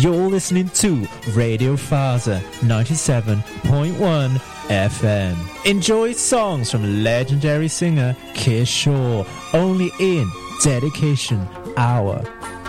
You're listening to Radio Faza 97.1 FM. Enjoy songs from legendary singer Kishore only in Dedication Hour.